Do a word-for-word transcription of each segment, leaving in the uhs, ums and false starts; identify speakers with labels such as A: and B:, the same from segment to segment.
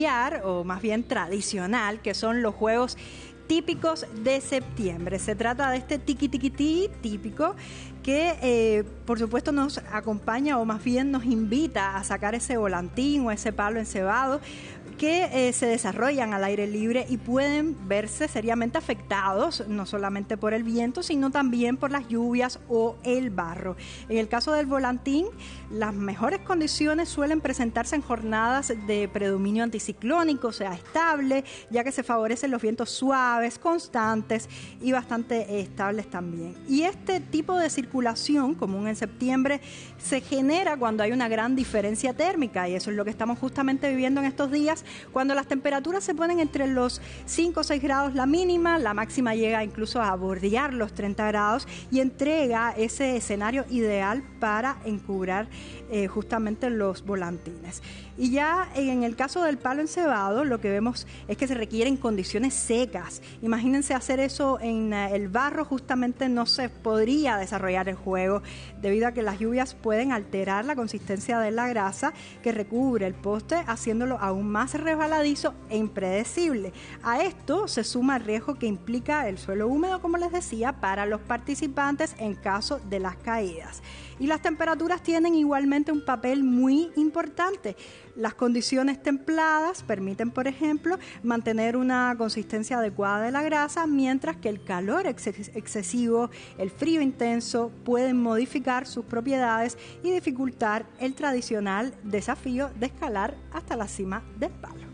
A: o más bien tradicional, que son los juegos típicos de septiembre. Se trata de este tiqui tiqui ti típico que eh, por supuesto nos acompaña o más bien nos invita a sacar ese volantín o ese palo encebado que eh, se desarrollan al aire libre y pueden verse seriamente afectados, no solamente por el viento, sino también por las lluvias o el barro. En el caso del volantín, las mejores condiciones suelen presentarse en jornadas de predominio anticiclónico, o sea, estable, ya que se favorecen los vientos suaves, constantes y bastante estables también. Y este tipo de circulación común en septiembre se genera cuando hay una gran diferencia térmica, y eso es lo que estamos justamente viviendo en estos días, cuando las temperaturas se ponen entre los cinco o seis grados la mínima, la máxima llega incluso a bordear los treinta grados y entrega ese escenario ideal para encubrar eh, justamente los volantines. Y ya en el caso del palo encebado, lo que vemos es que se requieren condiciones secas. Imagínense hacer eso en el barro, justamente no se podría desarrollar el juego debido a que las lluvias pueden alterar la consistencia de la grasa que recubre el poste, haciéndolo aún más resbaladizo e impredecible. A esto se suma el riesgo que implica el suelo húmedo, como les decía, para los participantes en caso de las caídas. Y las temperaturas tienen igualmente un papel muy importante. Las condiciones templadas permiten, por ejemplo, mantener una consistencia adecuada de la grasa, mientras que el calor ex- excesivo, el frío intenso, pueden modificar sus propiedades y dificultar el tradicional desafío de escalar hasta la cima del palo.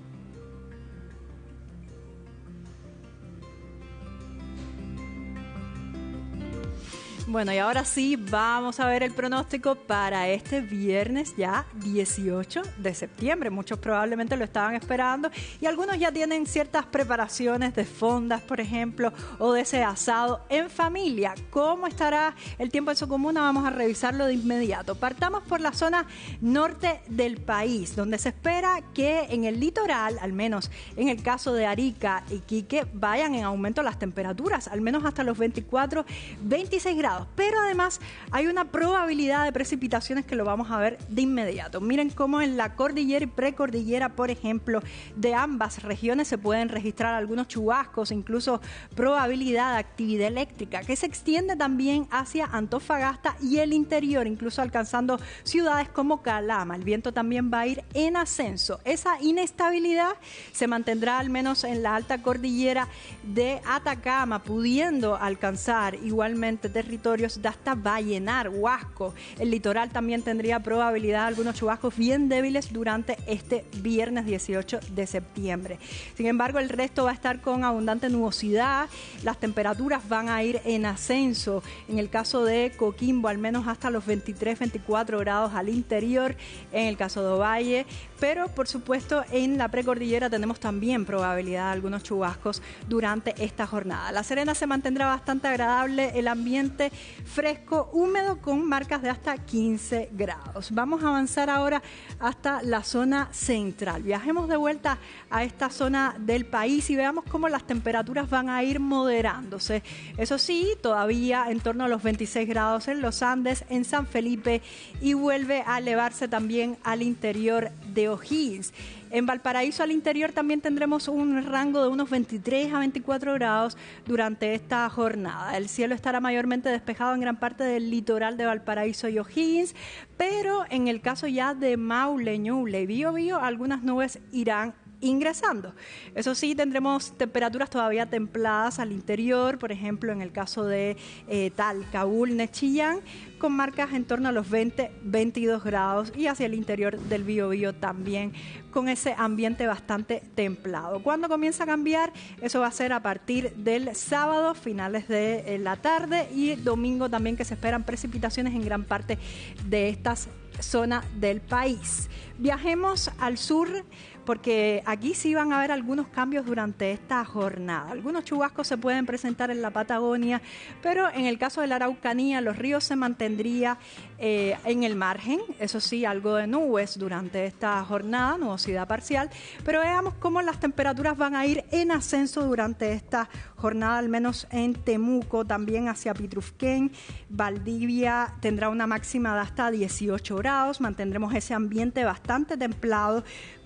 A: Bueno, y ahora sí vamos a ver el pronóstico para este viernes ya dieciocho de septiembre. Muchos probablemente lo estaban esperando y algunos ya tienen ciertas preparaciones de fondas, por ejemplo, o de ese asado en familia. ¿Cómo estará el tiempo en su comuna? Vamos a revisarlo de inmediato. Partamos por la zona norte del país, donde se espera que en el litoral, al menos en el caso de Arica y Iquique, vayan en aumento las temperaturas, al menos hasta los veinticuatro, veintiséis grados. Pero además hay una probabilidad de precipitaciones que lo vamos a ver de inmediato. Miren cómo en la cordillera y precordillera, por ejemplo, de ambas regiones se pueden registrar algunos chubascos, incluso probabilidad de actividad eléctrica, que se extiende también hacia Antofagasta y el interior, incluso alcanzando ciudades como Calama. El viento también va a ir en ascenso. Esa inestabilidad se mantendrá al menos en la alta cordillera de Atacama, pudiendo alcanzar igualmente territorio de hasta Vallenar, Huasco. El litoral también tendría probabilidad de algunos chubascos bien débiles durante este viernes dieciocho de septiembre. Sin embargo, el resto va a estar con abundante nubosidad. Las temperaturas van a ir en ascenso. En el caso de Coquimbo, al menos hasta los veintitrés, veinticuatro grados al interior. En el caso de Ovalle, pero por supuesto en la precordillera tenemos también probabilidad de algunos chubascos durante esta jornada. La Serena se mantendrá bastante agradable, el ambiente fresco, húmedo, con marcas de hasta quince grados. Vamos a avanzar ahora hasta la zona central. Viajemos de vuelta a esta zona del país y veamos cómo las temperaturas van a ir moderándose. Eso sí, todavía en torno a los veintiséis grados en los Andes, en San Felipe, y vuelve a elevarse también al interior de O'Higgins. En Valparaíso al interior también tendremos un rango de unos veintitrés a veinticuatro grados durante esta jornada. El cielo estará mayormente despejado en gran parte del litoral de Valparaíso y O'Higgins, pero en el caso ya de Maule, Ñuble y Biobío, algunas nubes irán ingresando. Eso sí, tendremos temperaturas todavía templadas al interior, por ejemplo en el caso de eh, Talcahualne, Chillán, con marcas en torno a los veinte, veintidós grados, y hacia el interior del Biobío también con ese ambiente bastante templado. ¿Cuándo comienza a cambiar? Eso va a ser a partir del sábado, finales de eh, la tarde, y domingo también, que se esperan precipitaciones en gran parte de estas zonas del país. Viajemos al sur, porque aquí sí van a haber algunos cambios durante esta jornada. Algunos chubascos se pueden presentar en la Patagonia, pero en el caso de la Araucanía, los ríos se mantendría eh, en el margen. Eso sí, algo de nubes durante esta jornada, nubosidad parcial, pero veamos cómo las temperaturas van a ir en ascenso durante esta jornada, al menos en Temuco, también hacia Pitrufquén. Valdivia tendrá una máxima de hasta dieciocho grados, mantendremos ese ambiente bastante templado,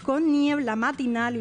A: con niebla matinal